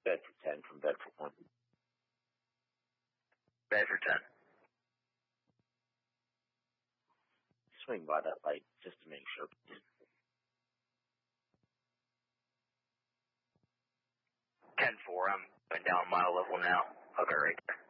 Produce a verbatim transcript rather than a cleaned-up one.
Bedford ten from Bedford one. Bedford ten. Swing by that light just to make sure. ten four, I'm going down mile level now. Okay, right there.